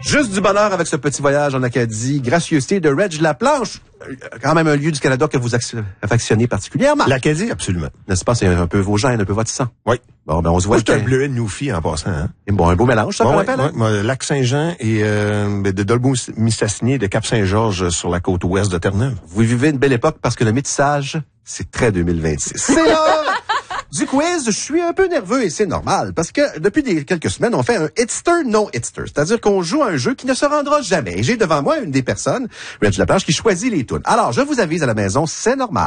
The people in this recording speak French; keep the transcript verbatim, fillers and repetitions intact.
Juste du bonheur avec ce petit voyage en Acadie. Gracieuseté de Reg Laplanche. Quand même un lieu du Canada que vous affectionnez particulièrement. L'Acadie, absolument. N'est-ce pas? C'est un peu vos gènes, un peu votre sang. Oui. Bon, ben, on se voit. Moi, c'est un bleuet de Newfie, en passant, hein. Et bon, un beau mélange, ça, bon, qu'on ouais, appelle, ouais, hein? moi, Lac-Saint-Jean et, euh, de Dolbeau-Mistassini et de Cap-Saint-Georges sur la côte ouest de Terre-Neuve. Vous vivez une belle époque parce que le métissage, c'est très deux mille vingt-six. C'est l'heure du quiz. Je suis un peu nerveux et c'est normal parce que depuis des, quelques semaines, on fait un hitster no hitster, c'est-à-dire qu'on joue à un jeu qui ne se rendra jamais. Et j'ai devant moi une des personnes, Reg Laplanche, qui choisit les tunes. Alors, je vous avise à la maison, c'est normal.